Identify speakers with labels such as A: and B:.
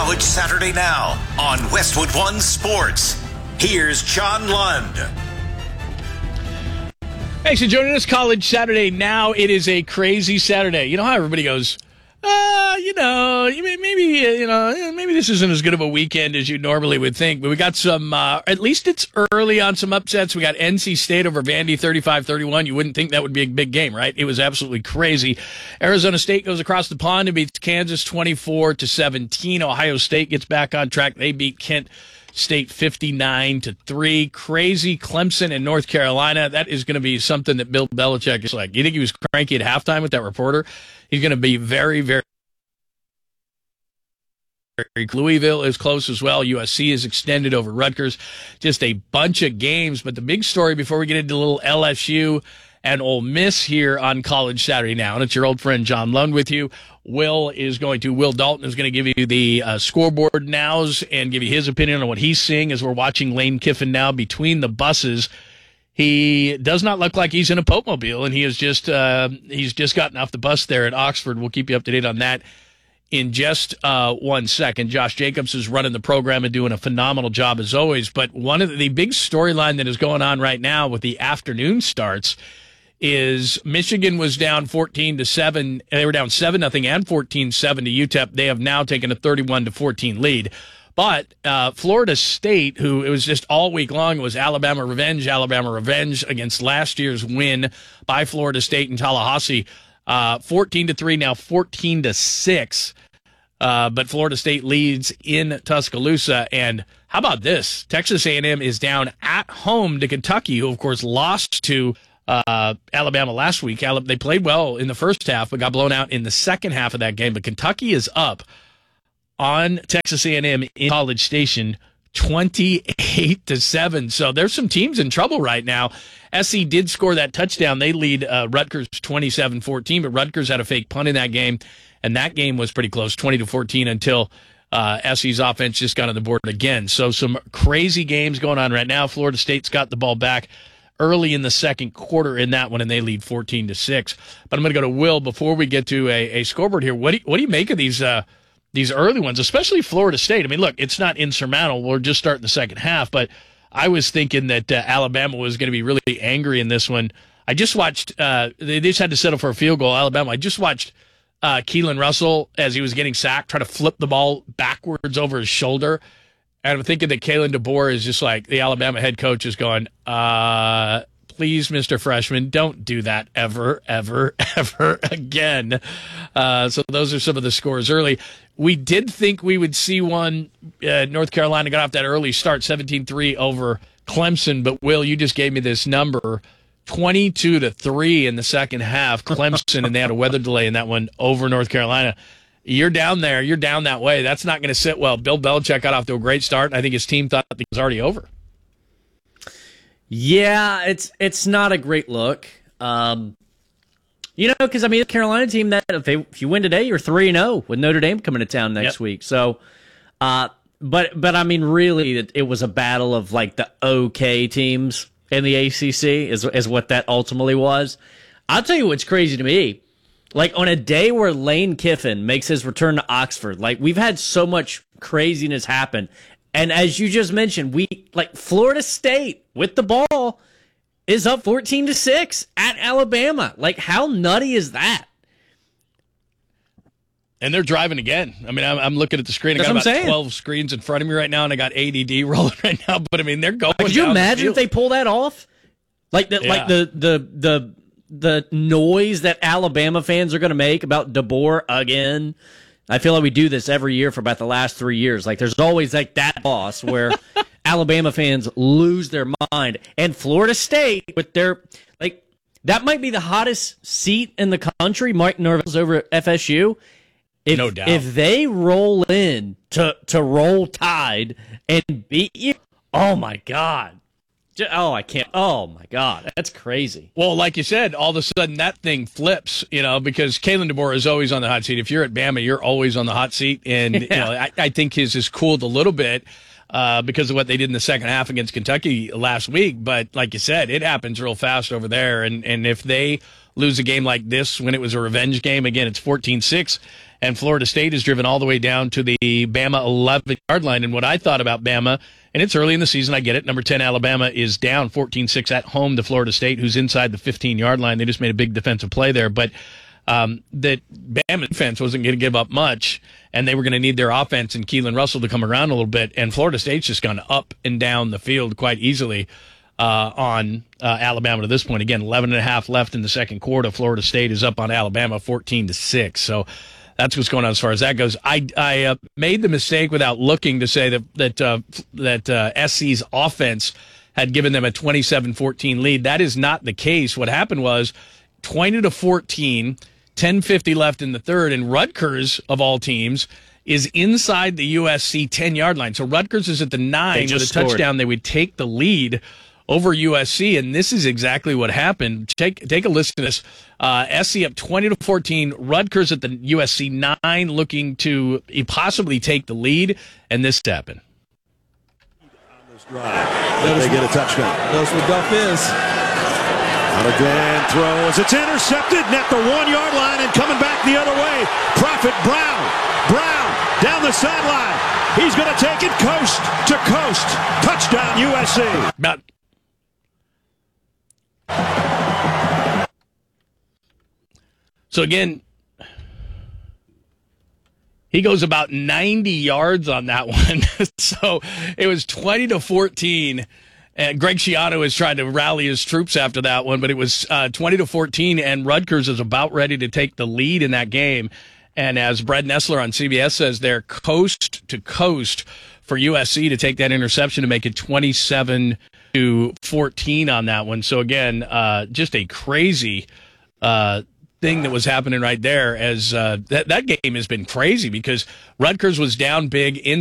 A: College Saturday Now on Westwood One Sports. Here's John Lund.
B: Thanks for joining us, College Saturday Now. It is a crazy Saturday. You know how everybody goes, maybe this isn't as good of a weekend as you normally would think. But we got some, at least it's early on some upsets. We got NC State over Vandy 35-31. You wouldn't think that would be a big game, right? It was absolutely crazy. Arizona State goes across the pond and beats Kansas 24-17. Ohio State gets back on track. They beat Kent State 59-3. Crazy Clemson and North Carolina. That is going to be something that Bill Belichick is like. You think he was cranky at halftime with that reporter? He's going to be very, very. Louisville is close as well. USC is extended over Rutgers. Just a bunch of games. But the big story before we get into a little LSU and Ole Miss here on College Saturday Now, and it's your old friend John Lund with you. Will Dalton is going to give you the scoreboard nows and give you his opinion on what he's seeing as we're watching Lane Kiffin now between the buses. He does not look like he's in a Pope Mobile, and he's just gotten off the bus there at Oxford. We'll keep you up to date on that in just 1 second. Josh Jacobs is running the program and doing a phenomenal job as always. But one of the big storyline that is going on right now with the afternoon starts is Michigan was down 14-7. They were down 7-0 and 14-7 to UTEP. They have now taken a 31-14 lead. But Florida State, who it was just all week long, was Alabama revenge against last year's win by Florida State in Tallahassee. 14-3, now 14-6. But Florida State leads in Tuscaloosa. And how about this? Texas A&M is down at home to Kentucky, who, of course, lost to Alabama last week. They played well in the first half, but got blown out in the second half of that game. But Kentucky is up on Texas A&M in College Station 28-7. So there's some teams in trouble right now. SC did score that touchdown. They lead Rutgers 27-14, but Rutgers had a fake punt in that game, and that game was pretty close, 20-14, until SC's offense just got on the board again. So some crazy games going on right now. Florida State's got the ball back early in the second quarter in that one, and they lead 14-6. But I'm going to go to Will before we get to a scoreboard here. What do you make of these early ones, especially Florida State? I mean, look, it's not insurmountable. We're just starting the second half, but I was thinking that Alabama was going to be really angry in this one. I just watched they just had to settle for a field goal, Alabama. I just watched Keelan Russell, as he was getting sacked, try to flip the ball backwards over his shoulder. And I'm thinking that Kalen DeBoer is just like the Alabama head coach is going, please, Mr. Freshman, don't do that ever, ever, ever again. So those are some of the scores early. We did think we would see one. North Carolina got off that early start, 17-3 over Clemson. But, Will, you just gave me this number, 22-3 in the second half. Clemson, and they had a weather delay in that one over North Carolina. You're down there. You're down that way. That's not going to sit well. Bill Belichick got off to a great start, and I think his team thought it was already over.
C: Yeah, it's not a great look. Because I mean, the Carolina team that if you win today, you're 3-0 with Notre Dame coming to town next week. So, but I mean, really, it was a battle of like the okay teams in the ACC is what that ultimately was. I'll tell you what's crazy to me. Like, on a day where Lane Kiffin makes his return to Oxford, like, we've had so much craziness happen. And as you just mentioned, Florida State with the ball is up 14-6 at Alabama. Like, how nutty is that?
B: And they're driving again. I mean, I'm looking at the screen. I got about 12 screens in front of me right now, and I got ADD rolling right now. But I mean, they're going.
C: Could you imagine if they pull that off? Like the noise that Alabama fans are going to make about DeBoer again. I feel like we do this every year for about the last 3 years. Like, there's always like that loss where Alabama fans lose their mind. And Florida State with their that might be the hottest seat in the country. Mike Norvell's over at FSU.
B: No doubt.
C: If they roll in to Roll Tide and beat you, oh my God. Oh, I can't. Oh, my God. That's crazy.
B: Well, like you said, all of a sudden that thing flips, because Kalen DeBoer is always on the hot seat. If you're at Bama, you're always on the hot seat. And, I think his has cooled a little bit because of what they did in the second half against Kentucky last week. But like you said, it happens real fast over there. And if they lose a game like this when it was a revenge game. Again, it's 14-6, and Florida State is driven all the way down to the Bama 11-yard line. And what I thought about Bama, and it's early in the season, I get it. Number 10, Alabama, is down 14-6 at home to Florida State, who's inside the 15-yard line. They just made a big defensive play there. But that Bama defense wasn't going to give up much, and they were going to need their offense and Keelan Russell to come around a little bit. And Florida State's just gone up and down the field quite easily on Alabama to this point. Again, 11.5 left in the second quarter. Florida State is up on Alabama 14-6. So that's what's going on as far as that goes. I made the mistake without looking to say that SC's offense had given them a 27-14 lead. That is not the case. What happened was 20-14, 10:50 left in the third, and Rutgers, of all teams, is inside the USC 10-yard line. So Rutgers is at the 9 with a touchdown. They would take the lead over USC, and this is exactly what happened. Take a listen to this. SC up 20-14, Rutgers at the USC 9 looking to possibly take the lead, and this happened.
D: They get a touchdown.
E: Notice what Duff is.
D: Again, throws. It's intercepted at the 1-yard line and coming back the other way. Prophet Brown. Brown down the sideline. He's going to take it coast to coast. Touchdown USC.
B: So again, he goes about 90 yards on that one. So it was 20-14. And Greg Schiano is trying to rally his troops after that one, but it was 20-14, and Rutgers is about ready to take the lead in that game. And as Brad Nessler on CBS says, they're coast to coast for USC to take that interception to make it 27-14 on that one. So again, just a crazy thing that was happening right there. As that game has been crazy because Rutgers was down big in